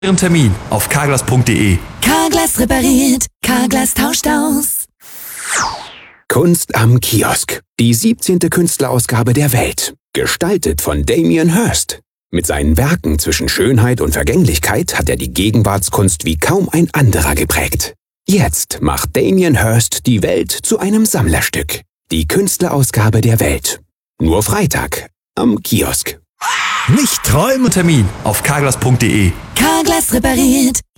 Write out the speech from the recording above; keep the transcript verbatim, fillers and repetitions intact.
Ihren Termin auf carglass punkt de. Carglass repariert, Carglass tauscht aus. Kunst am Kiosk. Die siebzehnte Künstlerausgabe der Welt. Gestaltet von Damien Hirst. Mit seinen Werken zwischen Schönheit und Vergänglichkeit hat er die Gegenwartskunst wie kaum ein anderer geprägt. Jetzt macht Damien Hirst die Welt zu einem Sammlerstück. Die Künstlerausgabe der Welt. Nur Freitag am Kiosk. Nicht träumen. Termin auf carglass punkt de. Carglass repariert,